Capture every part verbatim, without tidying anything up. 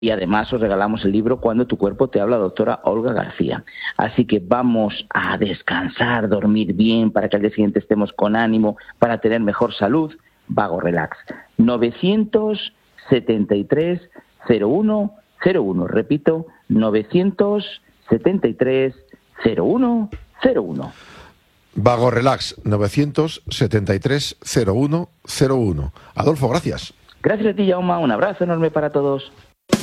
Y además os regalamos el libro Cuando tu cuerpo te habla, doctora Olga García. Así que vamos a descansar, dormir bien, para que al día siguiente estemos con ánimo, para tener mejor salud. Vago Relax. novecientos setenta y tres cero uno cero uno. Repito, novecientos setenta y tres cero uno cero uno. Vago Relax, novecientos setenta y tres cero uno cero uno. Adolfo, gracias. Gracias a ti, Jaume. Un abrazo enorme para todos.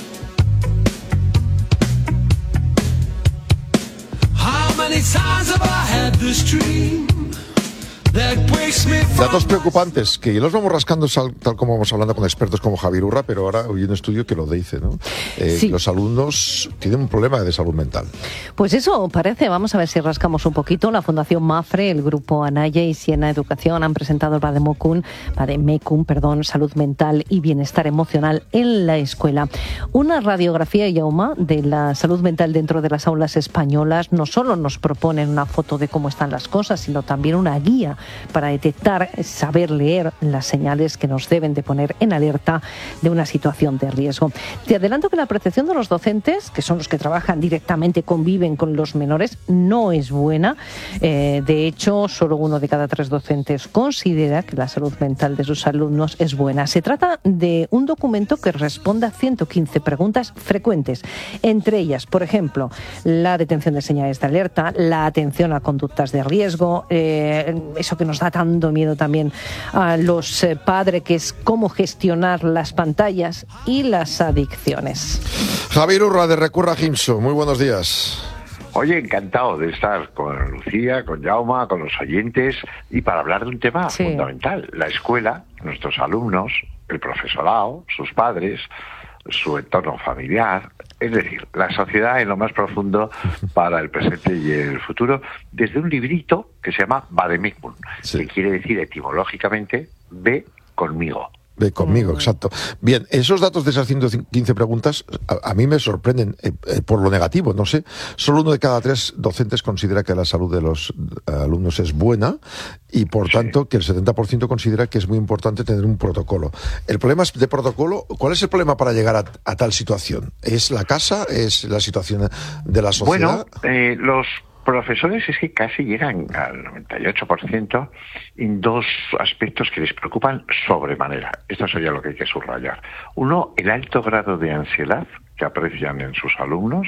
Datos preocupantes que los vamos rascando tal como vamos hablando con expertos como Javier Urra, pero ahora hay un estudio que lo dice, ¿no? Eh, sí. Los alumnos tienen un problema de salud mental. Pues eso parece. Vamos a ver si rascamos un poquito. La Fundación MAFRE, el Grupo Anaya y Siena Educación han presentado el Vademecum, Vademecum, perdón, salud mental y bienestar emocional en la escuela. Una radiografía, Jaume, de la salud mental dentro de las aulas españolas no solo nos proponen una foto de cómo están las cosas, sino también una guía para detectar, saber leer las señales que nos deben de poner en alerta de una situación de riesgo. Te adelanto que la percepción de los docentes, que son los que trabajan directamente, conviven con los menores, no es buena. Eh, de hecho, solo uno de cada tres docentes considera que la salud mental de sus alumnos es buena. Se trata de un documento que responde a ciento quince preguntas frecuentes. Entre ellas, por ejemplo, la detención de señales de alerta, la atención a conductas de riesgo, eh, eso que nos da tanto miedo también a los eh, padres, que es cómo gestionar las pantallas y las adicciones. Javier Urra, de Recurra Gimso, muy buenos días. Oye, encantado de estar con Lucía, con Jaume, con los oyentes, y para hablar de un tema sí. fundamental: la escuela, nuestros alumnos, el profesorado, sus padres, su entorno familiar, es decir, la sociedad en lo más profundo para el presente y el futuro, desde un librito que se llama Vademecum, sí. que quiere decir etimológicamente ve conmigo. Ve conmigo, exacto. Bien, esos datos de esas ciento quince preguntas a, a mí me sorprenden eh, eh, por lo negativo, no sé. Solo uno de cada tres docentes considera que la salud de los eh, alumnos es buena y, por sí. tanto, que el setenta por ciento considera que es muy importante tener un protocolo. El problema es de protocolo. ¿Cuál es el problema para llegar a, a tal situación? ¿Es la casa? ¿Es la situación de la sociedad? Bueno, eh, los profesores es que casi llegan al noventa y ocho por ciento en dos aspectos que les preocupan sobremanera. Esto sería lo que hay que subrayar. Uno, el alto grado de ansiedad que aprecian en sus alumnos,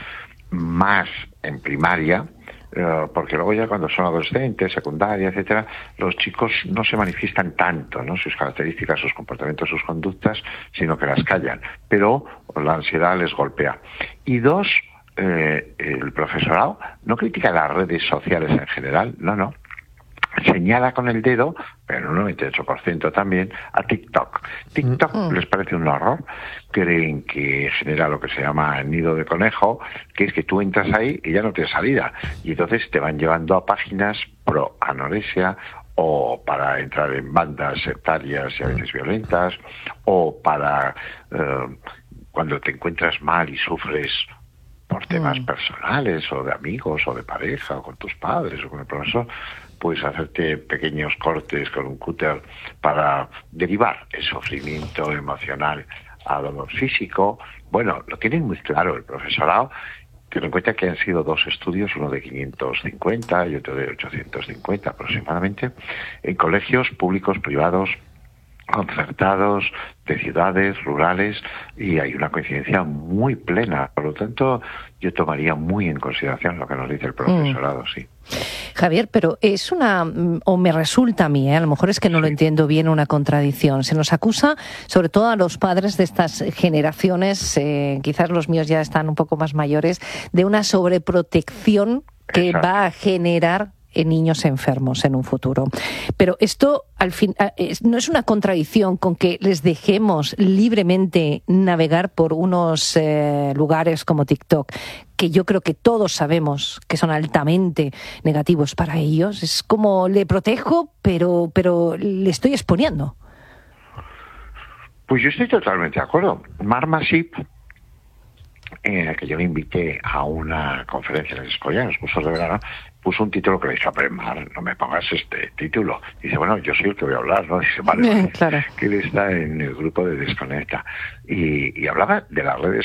más en primaria, eh, porque luego ya cuando son adolescentes, secundaria, etcétera, los chicos no se manifiestan tanto, ¿no?, sus características, sus comportamientos, sus conductas, sino que las callan. Pero la ansiedad les golpea. Y dos, Eh, el profesorado no critica las redes sociales en general, no, no. Señala con el dedo, pero en un noventa y ocho por ciento también, a TikTok. TikTok mm. les parece un horror, creen que genera lo que se llama el nido de conejo, que es que tú entras ahí y ya no tienes salida. Y entonces te van llevando a páginas pro anorexia, o para entrar en bandas sectarias y a veces violentas, o para eh, cuando te encuentras mal y sufres por temas mm. personales o de amigos o de pareja o con tus padres o con el profesor, puedes hacerte pequeños cortes con un cúter para derivar el sufrimiento emocional a dolor físico. Bueno, lo tienen muy claro el profesorado. Ten en cuenta que han sido dos estudios, uno de quinientos cincuenta y otro de ochocientos cincuenta aproximadamente, en colegios públicos, privados, concertados, de ciudades, rurales, y hay una coincidencia muy plena. Por lo tanto, yo tomaría muy en consideración lo que nos dice el profesorado, mm. sí. Javier, pero es una, o me resulta a mí, ¿eh? a lo mejor es que no lo entiendo bien, una contradicción. Se nos acusa, sobre todo a los padres de estas generaciones, eh, quizás los míos ya están un poco más mayores, de una sobreprotección que Exacto. va a generar en niños enfermos en un futuro. Pero esto al fin no es una contradicción con que les dejemos libremente navegar por unos eh, lugares como TikTok, que yo creo que todos sabemos que son altamente negativos para ellos. Es como le protejo, pero, pero le estoy exponiendo. Pues yo estoy totalmente de acuerdo. Mark Masip, en la que yo le invité a una conferencia en el Escoria, en los cursos de verano, puso un título que le dije, pero Mar, no me pongas este título. Dice, bueno, yo soy el que voy a hablar, ¿no? Dice, vale, vale. Claro. Que él está en el grupo de Desconecta. Y, y hablaba de las redes